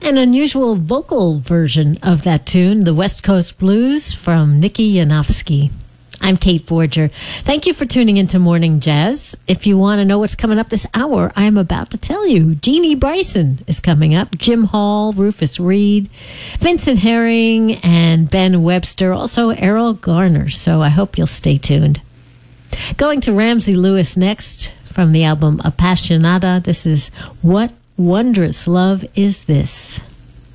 An unusual vocal version of that tune, the West Coast Blues from Nikki Yanofsky. I'm Kate Borger. Thank you for tuning into Morning Jazz. If you want to know what's coming up this hour, I'm about to tell you. Jeannie Bryson is coming up. Jim Hall, Rufus Reed, Vincent Herring, and Ben Webster. Also Errol Garner. So I hope you'll stay tuned. Going to Ramsey Lewis next from the album Appassionata. This is What Wondrous Love Is This?